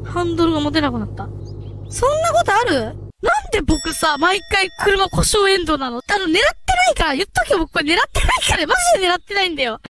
ハンドルが持てなくなった。そんなことある？なんで僕さ、毎回車故障エンドなの？狙ってないから、言っとけよ、僕これ狙ってないから、マジで狙ってないんだよ。